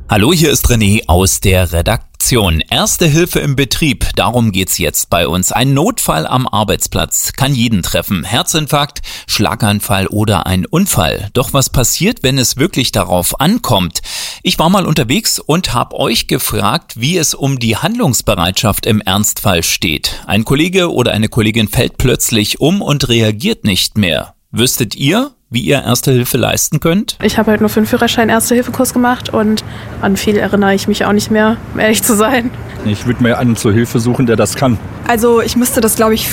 Hallo, hier ist René aus der Redaktion. Erste Hilfe im Betrieb, darum geht's jetzt bei uns. Ein Notfall am Arbeitsplatz kann jeden treffen. Herzinfarkt, Schlaganfall oder ein Unfall. Doch was passiert, wenn es wirklich darauf ankommt? Ich war mal unterwegs und habe euch gefragt, wie es um die Handlungsbereitschaft im Ernstfall steht. Ein Kollege oder eine Kollegin fällt plötzlich um und reagiert nicht mehr. Wüsstet ihr, wie ihr Erste Hilfe leisten könnt? Ich habe halt nur für den Führerschein Erste-Hilfe-Kurs gemacht und an viel erinnere ich mich auch nicht mehr, um ehrlich zu sein. Ich würde mir einen zur Hilfe suchen, der das kann. Also ich müsste das, glaube ich,